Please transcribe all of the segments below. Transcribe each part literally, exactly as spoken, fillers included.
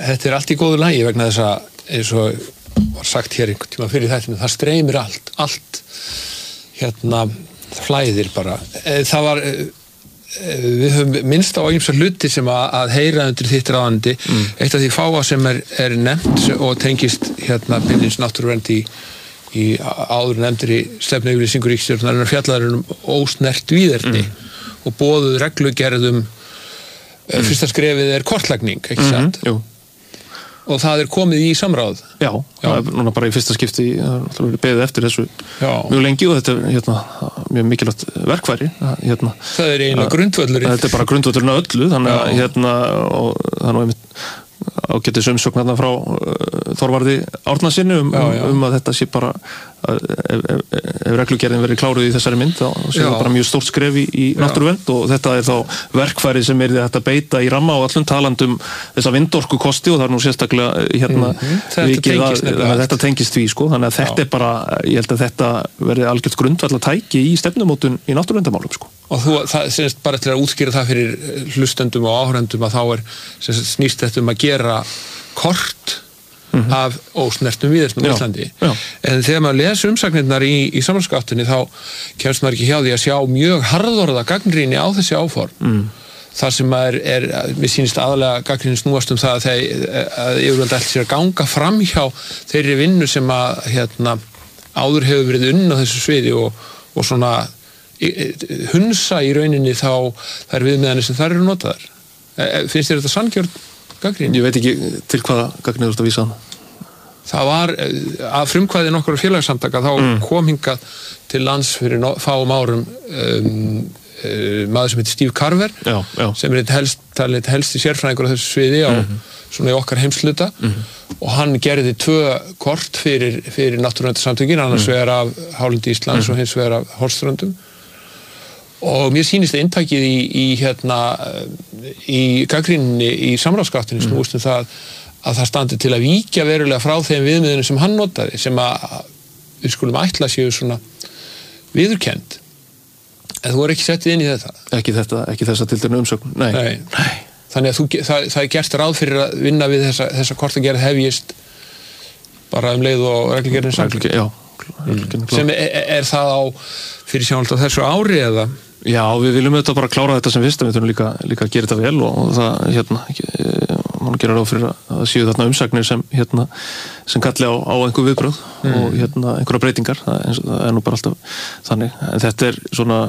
þetta er allt í góðu lagi vegna þess að eins og var sagt hér einhvern tíma fyrir þetta, það streymir allt, allt hérna flæðir bara. Það var, við höfum minnst á ýmsa hluti sem að, að heyra undir þitt ráðandi. Mm. Eitt af því fáa sem er, er nefnt og tengist hérna beinlínis náttúruvernd í, í áður nefndir í stefnuyfirlýsingu ríkisstjórnarinnar fjallaður um ósnert víðerni mm. og boðuð reglugerðum. Mm. Fyrsta skrefið er kortlagning, ekki mm-hmm. sant? Jú. Og það er komið í samráð. Já, Já. Það er núna bara í fyrsta skipti það er beðið eftir þessu Já. Mjög lengi og þetta er hérna, mjög mikilvægt verkfæri. Hérna, það er eiginlega grundvöllurinn. Þetta er bara grundvöllurinn að öllu, þannig að hérna, og, þannig að ágætis umsókn þarna frá uh, Þorvarði Árnasyni um, já, já. um að þetta sé bara að, ef, ef, ef reglugerðin verið kláruð í þessari mynd þá sé það bara mjög stórt skref í, í náttúruvernd og þetta er þá verkfæri sem er þetta beita í ramma og allum talandum þessa vindorkukosti og það er nú sérstaklega hérna mm-hmm. þetta, tengist að, að þetta tengist því sko þannig að þetta já. Er bara, ég held að þetta verði algjört grundvall að tæki í stefnumótun í náttúruverndarmálum sko. Og þú, það semst bara til að útskýra það fyrir hlustendum og áhorfendum að þá er semst snýst þetta um að gera kort mm-hmm. af ósnertum víðernum í Íslandi. Já. En þegar maður les umsagnirnar í, í samráðsgáttunni þá kemst maður ekki hjá því að sjá mjög harðorða gagnrýni á þessi áform. Mm. Það sem er, er mér sýnist aðalega gagnrýni snúast um það að, þeir, að yfirvöld ætli sér að ganga fram hjá þeirri vinnu sem að hérna, áður hefur verið unnin á þessu sviði og, og svona hunsa í rauninni þá þær viðmiðanir sem þær eru notaðar. Finnst þér þetta sanngjörn gagnrýni? Ég veit ekki til hvaða gagnrýni þú ert að vísa hana. Það var að frumkvæði nokkur félagssamtaka þá mm. kom hingað til lands fyrir no, fáum árum um, um, maður sem heitir Steve Carver já, já. Sem er eitt helst, helsti sérfræðingur á þessu sviði á mm-hmm. svona í okkar heimsluta mm-hmm. og hann gerði tvö kort fyrir, fyrir náttúruverndarsamtökin annars mm. vegar af hálendi Íslands mm. og hins vegar af Hornströndum. Og mér sýnist að inntakið í, í, hérna, í gagnrýninni í samráðsgáttunni snúist um það að það standi til að víkja verulega frá þeim viðmiðunum sem hann notaði, sem að við skulum ætla séu svona viðurkennd. En þú er ekki settið inn í þetta? Ekki þetta, ekki þessa tildurinn umsögn, nei. nei. nei. Þannig að þú, það, það er gert ráð fyrir að vinna við þessa, þessa kortagerð hefjist bara um leið og reglugerðin samkvæmt. Já. Mm. Sem er, er það á fyrir sjálft á þessu ári eða? Já, við viljum auðvitað bara klára þetta sem fyrst en við þurfum líka, líka að gera þetta vel og, og það, hérna, mann gerir ráð fyrir að það séu þarna umsagnir sem, hérna, sem kalli á, á einhver viðbrögð mm. og, hérna, einhverja breytingar, það er, það er nú bara alltaf þannig, en þetta er svona,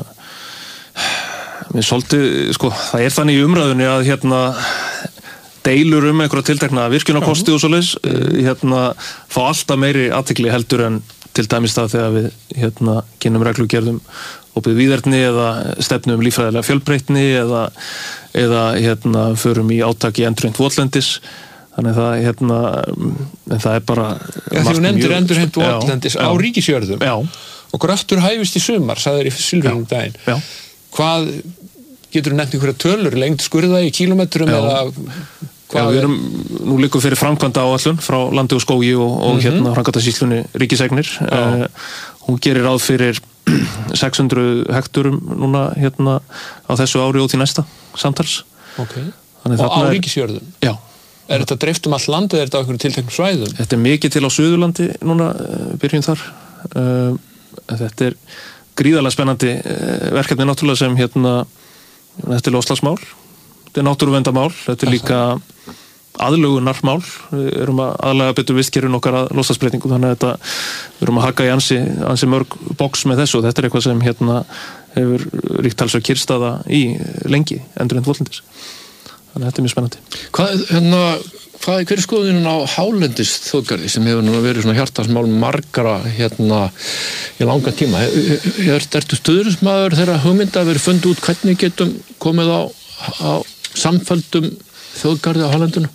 mér svolítið, sko, það er þannig í umræðunni að, hérna, deilur um einhverja tiltekna virkjunarkosti og svoleiðis, mm. hérna, fá alltaf meiri athygli heldur en til dæmis það þegar við, hérna, kynnum reglugerðum opið víðerni eða stefnum um líffræðilega fjölbreytni eða, eða hérna, förum í átak í endurheimt votlendis. Þannig það, hérna, en það er bara... Já, því þú nefndir endurheimt votlendis á ríkisjörðum. Já. Og gröftur hæfist í sumar, sagðir í Silfrinum daginn. Já. Hvað, getur þú nefnt einhverja tölur, lengd skurða í kílómetrum eða... Já, við erum, nú liggur fyrir framkvæmda áætlun frá Landi og skógi og, og mm-hmm. hérna framkvæmdasýslunni ríkisegnir. Uh, hún gerir ráð fyrir sex hundruð hekturum núna hérna á þessu ári og til næsta samtals. Ok. Þannig og á er, ríkisjörðum? Já. Er þetta dreift um allt land eða er þetta á einhverju tilteknum svæðum? Þetta er mikið til á Suðurlandi núna, byrjum þar. Uh, þetta er gríðarlega spennandi verkefni náttúrulega sem hérna, þetta er loftslagsmál. Þetta er náttúruverndarmál, þetta er líka aðlögunarmál, við erum að aðlaga betur vistkerfin okkar að loftslagsbreytingum, þannig að þetta, við erum að haka í ansi, ansi mörg box með þessu og þetta er eitthvað sem hérna hefur ríkt talsverð kyrrstaða í lengi, endurheimt votlendis. Þannig að þetta er mjög spennandi. Hvað, hérna, hvað, hver er skoðunin á hálendis þjóðgarði sem hefur nú verið svona hjartarsmál margra hérna í langan tíma? Er, ertu stuðningsmaður þeirra hugmynda að vera fundið út hvernig getum komið á, á samfelldum þjóðgarði á hálendinu?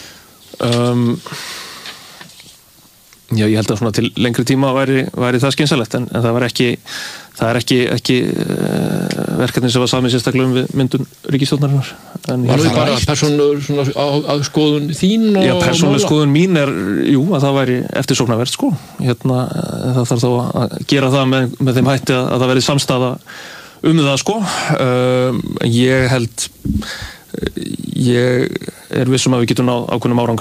Um, já, ég held að svona til lengri tíma væri, væri það skynsalegt, en, en það var ekki, það er ekki, ekki uh, verkefni sem var samið sérstaklega um við myndun ríkisstjórnarinnar. Var það bara persónulegur svona á, á skoðun þín? Og já, persónuleg skoðun mín er, jú, að það væri eftirsóknarvert, sko. Hérna, það þarf þá að gera það með, með þeim hætti að, að það verði samstaða um það, sko. Uh, ég held ég er vissum að við getum náð ákveðnum árangri